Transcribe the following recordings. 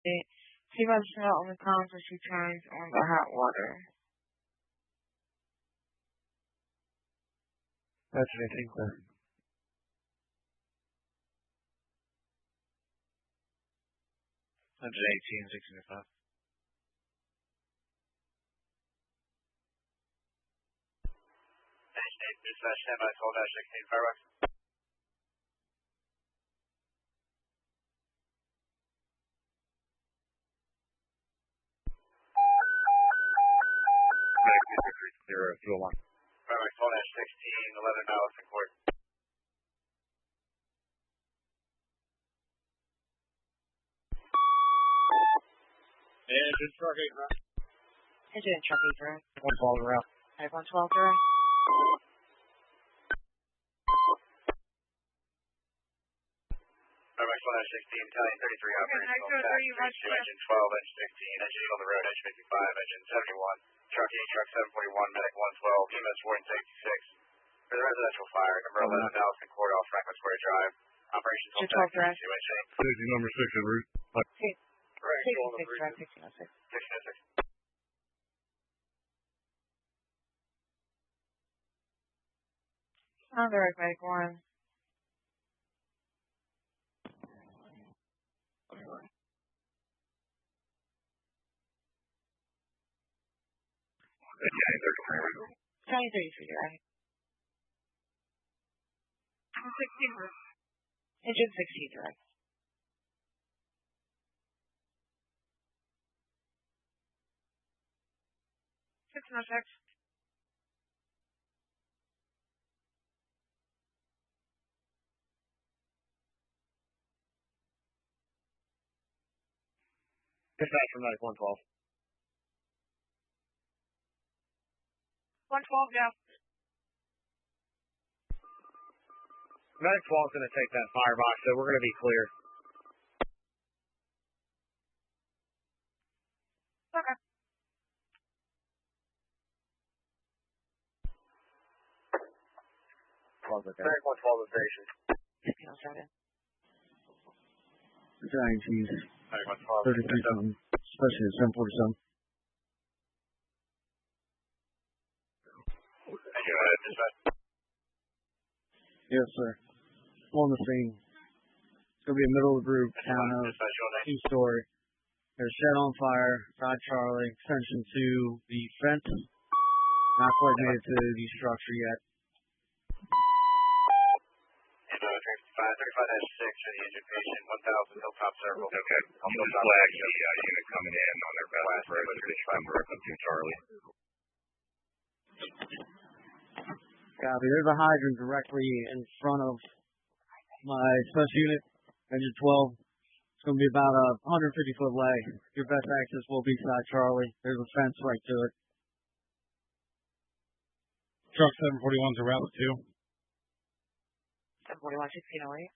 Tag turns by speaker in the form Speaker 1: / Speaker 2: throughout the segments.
Speaker 1: She must smell on the times when she turns on the hot water.
Speaker 2: That's 18, sir.
Speaker 3: 118, 605.
Speaker 4: Dispatch, stand by, 12-16, Fireworks.
Speaker 3: Zero, 201.
Speaker 4: Fireworks, 12-16, 11 Allison Court.
Speaker 3: Engine truck 8 route.
Speaker 1: Engine truck 8 direct.
Speaker 3: 112 route.
Speaker 1: 112 direct.
Speaker 4: Fireworks, 12-16, Italian 33 operational staff, engine 12, engine 16, engine on the road, engine 55, engine 71, truck 8, truck 741, medic 112, EMS 466. For the residential fire, number 11 Allison Court off Franklin Square Drive. Operations on staff, engine.
Speaker 3: Safety number 6 en route.
Speaker 4: Correct,
Speaker 1: 1606 direct, 1606.
Speaker 4: 1606.
Speaker 1: On direct, medic 1. County 33 direct. 16 direct. Engine 16 direct. 606.
Speaker 3: Dispatch from medic 112.
Speaker 1: 112, yeah.
Speaker 3: Medic 12 is going to take that firebox, so we're going to be clear.
Speaker 1: Okay.
Speaker 4: Medic 112 is station.
Speaker 1: 1607.
Speaker 2: Giant cheese.
Speaker 4: Medic 112.
Speaker 2: 33 something. Especially at 747.
Speaker 4: Thank you, dispatch.
Speaker 2: Yes, sir. On the scene. It's going to be a middle of the roof townhouse,
Speaker 4: Dispatch, your name.
Speaker 2: 2-story. There's shed on fire, side Charlie, extension to the fence. Not quite made it to the structure yet.
Speaker 4: And 35-6 for the injured patient, 1000 Hilltop Circle.
Speaker 3: Okay. I'm going to flag the unit coming in on their best approach to this number up to Charlie.
Speaker 2: Copy. There's a hydrant directly in front of my special unit, engine 12. It's going to be about a 150-foot lay. Your best access will be side Charlie. There's a fence right to it.
Speaker 3: Truck 741's a route 2.
Speaker 1: 741, 1608.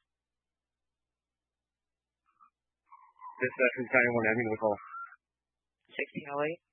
Speaker 3: Dispatch from County 1, having the call.
Speaker 1: 1608.